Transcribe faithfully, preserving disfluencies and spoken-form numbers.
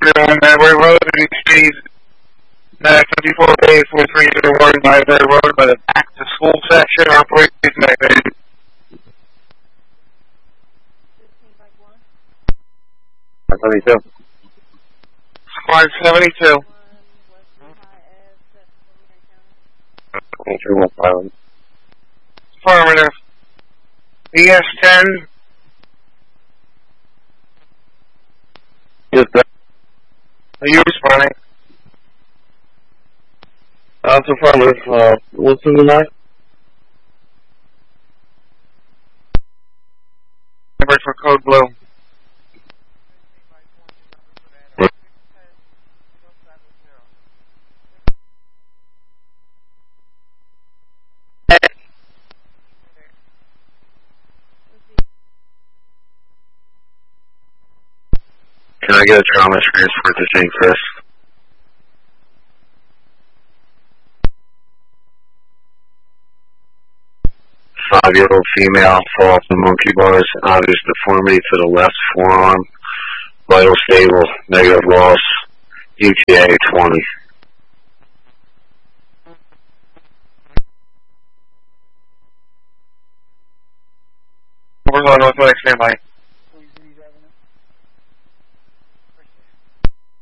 on Madbury Road, and Street, uh, fifty-four A four three zero one Madbury Road by the back to school section, operates connected. seventy-two. Squad seventy-two. twenty-three West Island. Affirmative. E S ten. Yes, sir. Are you responding? That's affirmative. Uh, what's the tonight? Number for code blue. Can I get a trauma transfer to Saint Chris? Five-year-old female fall off the monkey bars, obvious deformity to the left forearm, vital stable, negative loss, U T A twenty. We're going Northwest, standby.